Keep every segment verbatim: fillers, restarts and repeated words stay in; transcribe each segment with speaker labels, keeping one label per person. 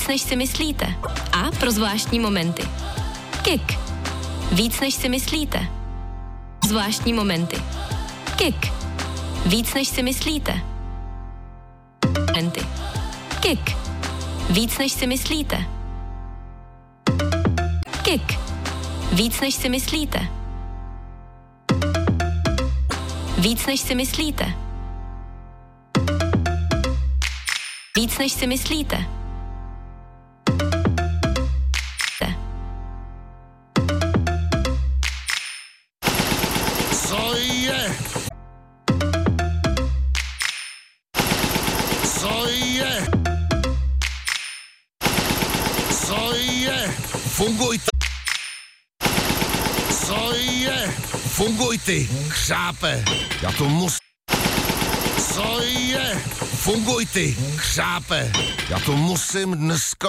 Speaker 1: Víc než si myslíte. A pro zvláštní momenty. Kik. Víc než si myslíte. Zvláštní momenty. Kik. Víc než si myslíte. Momenty. Kik. Víc než si myslíte. Kik. Víc než si myslíte. Víc než si myslíte. Víc než si myslíte.
Speaker 2: Co je? Co je? Co je? Funguj t- Co je? Funguj ty, křápe. Já to mus... Co je? Funguj ty, křápe. Já to musím dneska...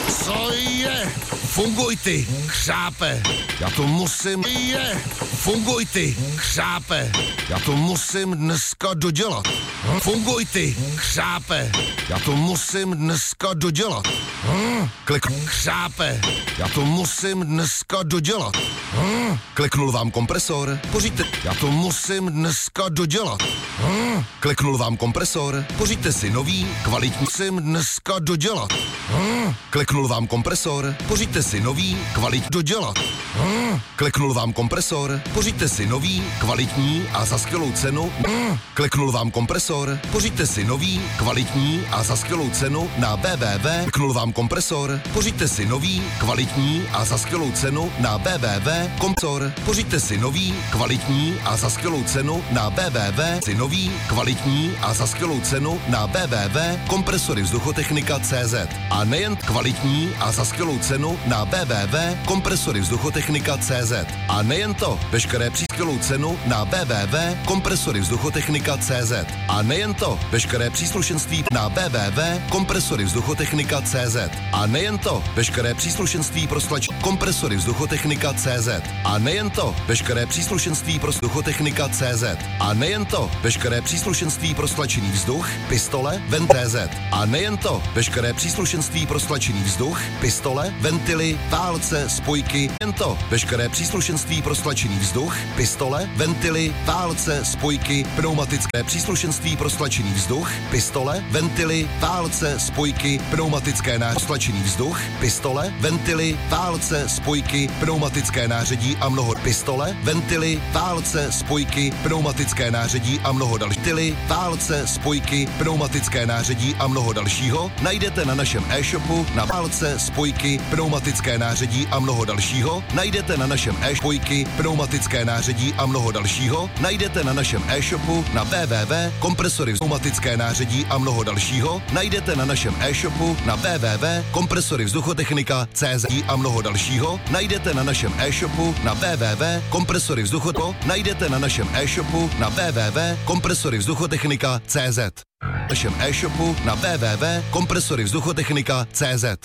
Speaker 2: Co je? Funguj ty, křápe. Já to musím... Je? Funguj ty, křápe. Já to musím dneska dodělat. Hm? Funguj ty, křápe. Já to musím dneska dodělat. Hm? Klik, křápe. Já to musím dneska dodělat. Hm? Kliknul vám kompresor. Pořiďte. Já to musím dneska dodělat. Hm? Kliknul vám kompresor. Pořiďte si nový, kvalitní. Musím dneska dodělat. Hm? Kliknul vám kompresor. Pořiďte si nový, kvalitní dodělat. Hm? Kliknul vám kompresor. Pořiďte si nový, kvalitní a za skvělou cenu. Hm? Kliknul vám kompresor. Pořiďte si nový, kvalitní a za skvělou cenu na w w w. Kliknul vám kompresor. Pořiďte si nový, kvalitní a za skvělou cenu na w w w. Kompresor. Pořiďte si nový, kvalitní a za skvělou cenu na w w w. Si nový, kvalitní a za skvělou cenu na w w w. Kompresory vzduchotechnika tečka cé zet. A nejen kvalitní a za skvělou cenu na w w w. Kompresory vzduchotechnika tečka cé zet. A nejen to, veškeré skvělou cenu na w w w. Kompresory vzduchotechnika tečka cé zet. A nejen to, veškeré příslušenství na w w w. Kompresory vzduchotechnika tečka cé zet. A nejen to, veškeré příslušenství pro stlač kompresory vzduchotechnika tečka cé zet. A nejen to, veškeré příslušenství pro vzduchotechnika tečka cé zet. A nejen to, veškeré příslušenství pro stlačený vzduch, pistole, vent tečka cé zet. A nejen to, veškeré příslušenství pro stlačený vzduch, pistole, ventily, válce, spojky, jen to, veškeré příslušenství pro stlačený vzduch, pistole, ventily, válce, spojky, pneumatické příslušenství pro stlačený vzduch, pistole, ventily, válce, spojky, pneumatické nářadí, stlačený vzduch, pistole, ventily, válce, spojky, pneumatické nářadí a mnoho pistole, ventily, válce, spojky, pneumatické nářadí a mnoho dalších. Ventily, válce, spojky, pneumatické nářadí a mnoho dalšího najdete na našem e-shopu na válce, spojky, pneumatické nářadí a mnoho dalšího najdete na našem e-spojky, pneumatické nářadí a mnoho dalšího najdete na našem e-shopu na w w w. Kompresory pneumatické nářadí a mnoho dalšího najdete na našem e-shopu na w w w. Kompresory vzduchotechnika tečka cé zet a mnoho dalšího najdete na našem e-shopu na w w w. Kompresory vzduchotechnika najdete na našem e-shopu na w w w. Kompresory vzduchotechnika tečka cé zet. Našem e-shopu na w w w. Kompresory vzduchotechnika tečka cé zet.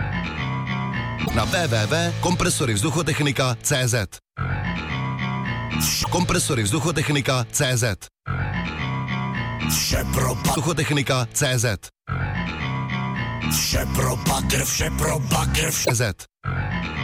Speaker 2: Na w w w. Kompresory vzduchotechnika tečka cé zet. Kompresory vzduchotechnika tečka cé zet.
Speaker 3: Vše pro
Speaker 2: Vzduchotechnika tečka cé zet.
Speaker 3: Vše pro bagr, vše pro bagr, vše
Speaker 2: Z.